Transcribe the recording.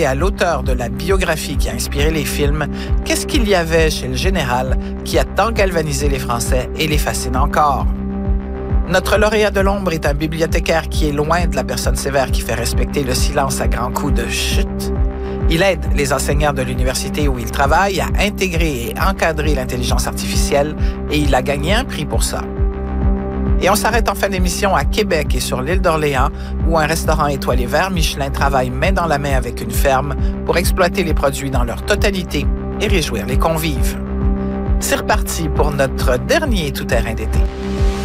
Et à l'auteur de la biographie qui a inspiré les films, qu'est-ce qu'il y avait chez le général qui a tant galvanisé les Français et les fascine encore? Notre lauréat de l'ombre est un bibliothécaire qui est loin de la personne sévère qui fait respecter le silence à grands coups de chut. Il aide les enseignants de l'université où il travaille à intégrer et encadrer l'intelligence artificielle et il a gagné un prix pour ça. Et on s'arrête en fin d'émission à Québec et sur l'île d'Orléans, où un restaurant étoilé Vert Michelin travaille main dans la main avec une ferme pour exploiter les produits dans leur totalité et réjouir les convives. C'est reparti pour notre dernier tout-terrain d'été.